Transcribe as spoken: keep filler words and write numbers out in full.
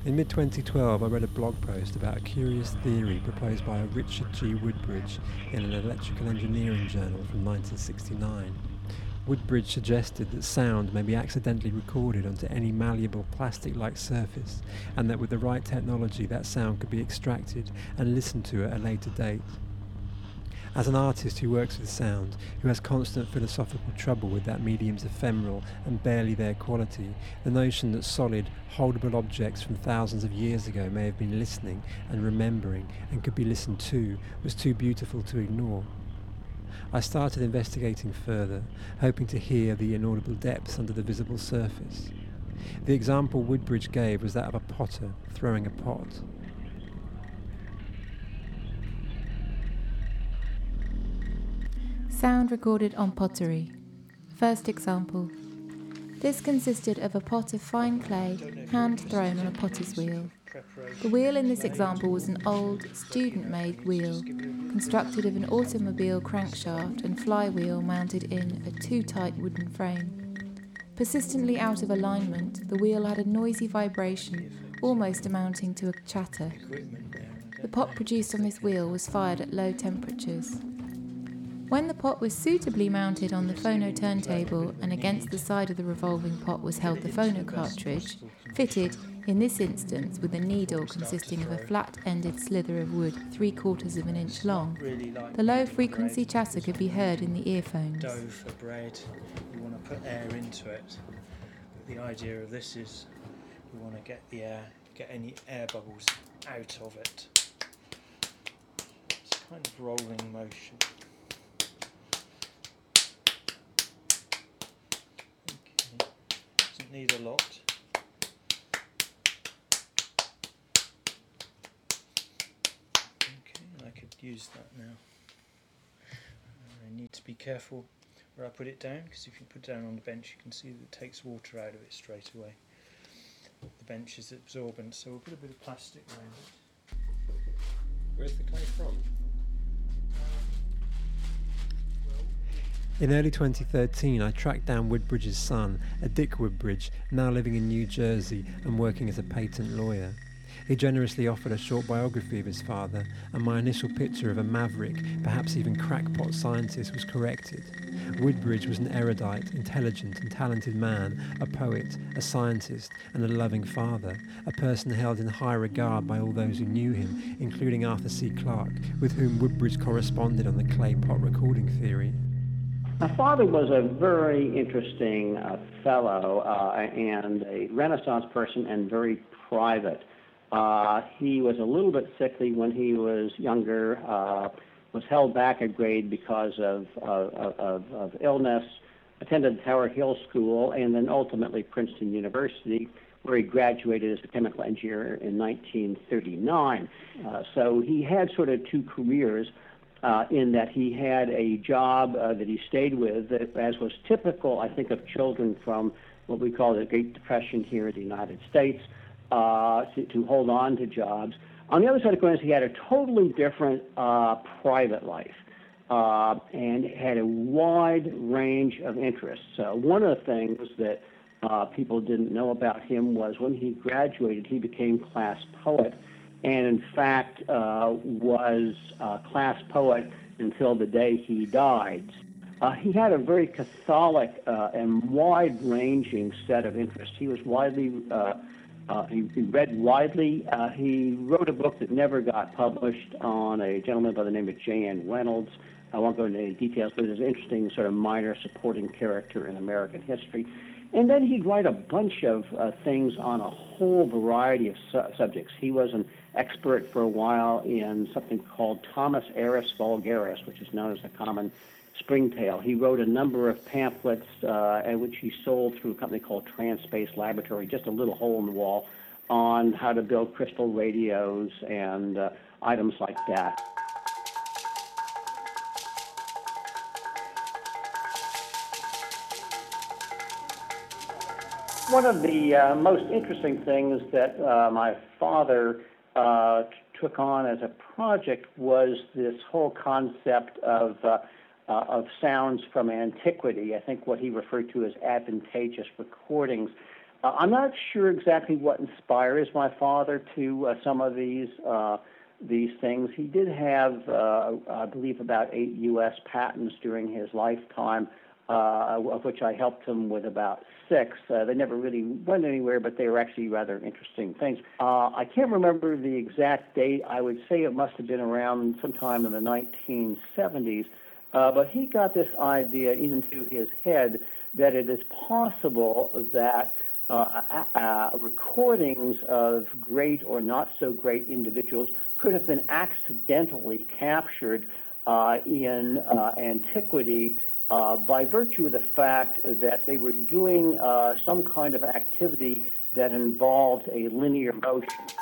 In mid twenty twelve, I read a blog post about a curious theory proposed by Richard G. Woodbridge in an electrical engineering journal from nineteen sixty-nine. Woodbridge suggested that sound may be accidentally recorded onto any malleable plastic-like surface, and that with the right technology that sound could be extracted and listened to at a later date. As an artist who works with sound, who has constant philosophical trouble with that medium's ephemeral and barely there quality, the notion that solid, holdable objects from thousands of years ago may have been listening and remembering and could be listened to was too beautiful to ignore. I started investigating further, hoping to hear the inaudible depths under the visible surface. The example Woodbridge gave was that of a potter throwing a pot. Sound recorded on pottery. First example. This consisted of a pot of fine clay hand thrown on a potter's wheel. The wheel in this example was an old, student-made wheel, constructed of an automobile crankshaft and flywheel mounted in a too tight wooden frame. Persistently out of alignment, the wheel had a noisy vibration, almost amounting to a chatter. The pot produced on this wheel was fired at low temperatures. When the pot was suitably mounted on the phono turntable and against the side of the revolving pot was held the phono cartridge, fitted, in this instance, with a needle consisting of a flat-ended slither of wood three quarters of an inch long, the low-frequency chatter could be heard in the earphones. Dough for bread, you want to put air into it. But the idea of this is you want to get the air, get any air bubbles out of it. It's kind of rolling motion. Doesn't need a lot. Okay, I could use that now. I need to be careful where I put it down, because if you put it down on the bench you can see that it takes water out of it straight away. The bench is absorbent, so we'll put a bit of plastic around it. Where's the clay from? In early twenty thirteen, I tracked down Woodbridge's son, a Dick Woodbridge, now living in New Jersey and working as a patent lawyer. He generously offered a short biography of his father, and my initial picture of a maverick, perhaps even crackpot scientist, was corrected. Woodbridge was an erudite, intelligent and talented man, a poet, a scientist and a loving father, a person held in high regard by all those who knew him, including Arthur C. Clarke, with whom Woodbridge corresponded on the clay pot recording theory. My father was a very interesting uh, fellow uh, and a Renaissance person and very private. Uh, he was a little bit sickly when he was younger, uh, was held back a grade because of, of, of, of illness, attended Tower Hill School, and then ultimately Princeton University, where he graduated as a chemical engineer in nineteen thirty-nine. Uh, so he had sort of two careers. Uh, in that he had a job uh, that he stayed with, that, as was typical, I think, of children from what we call the Great Depression here in the United States, uh, to, to hold on to jobs. On the other side of the coin, he had a totally different uh, private life uh, and had a wide range of interests. Uh, one of the things that uh, people didn't know about him was when he graduated, he became class poet, and in fact uh, was uh, class poet until the day he died. Uh, he had a very Catholic uh, and wide-ranging set of interests. He was widely, uh, uh, he, he read widely. Uh, he wrote a book that never got published on a gentleman by the name of J N Reynolds. I won't go into any details, but it's an interesting sort of minor supporting character in American history. And then he'd write a bunch of uh, things on a whole variety of su- subjects. He was an expert for a while in something called Thomas Aris vulgaris, which is known as the common springtail. He wrote a number of pamphlets uh, at which he sold through a company called Transspace Laboratory, just a little hole in the wall, on how to build crystal radios and uh, items like that. One of the uh, most interesting things that uh, my father uh, t- took on as a project was this whole concept of uh, uh, of sounds from antiquity. I think what he referred to as advantageous recordings. Uh, I'm not sure exactly what inspires my father to uh, some of these uh, these things. He did have, uh, I believe, about eight U S patents during his lifetime, uh, of which I helped him with about six. Uh, they never really went anywhere, but they were actually rather interesting things. Uh, I can't remember the exact date. I would say it must have been around sometime in the nineteen seventies. Uh, but he got this idea into his head that it is possible that Uh, uh, recordings of great or not so great individuals could have been accidentally captured uh, in uh, antiquity uh, by virtue of the fact that they were doing uh, some kind of activity that involved a linear motion.